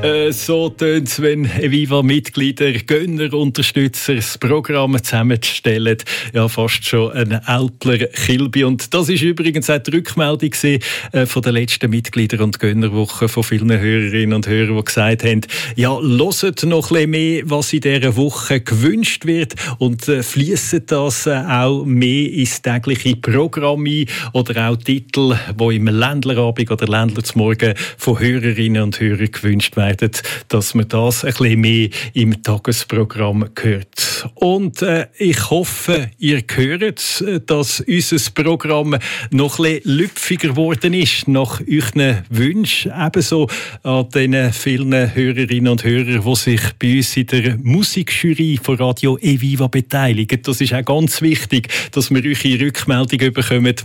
So tönt es, wenn Eviva-Mitglieder, Gönner, Unterstützer das Programm zusammenstellen. Ja, fast schon ein ältler Kilby. Und das ist übrigens auch die Rückmeldung von den letzten Mitglieder- und Gönnerwoche von vielen Hörerinnen und Hörern, die gesagt haben, ja, hört noch ein bisschen mehr, was in dieser Woche gewünscht wird und fließt das auch mehr ins tägliche Programm ein oder auch Titel, die im Ländlerabend oder Ländler zum Morgen von Hörerinnen und Hörern gewünscht werden, dass man das ein bisschen mehr im Tagesprogramm hört. Und ich hoffe, ihr hört, dass unser Programm noch ein bisschen lüpfiger geworden ist nach euren Wünschen. Ebenso an den vielen Hörerinnen und Hörern, die sich bei uns in der Musikjury von Radio Eviva beteiligen. Das ist auch ganz wichtig, dass wir eure Rückmeldungen bekommen.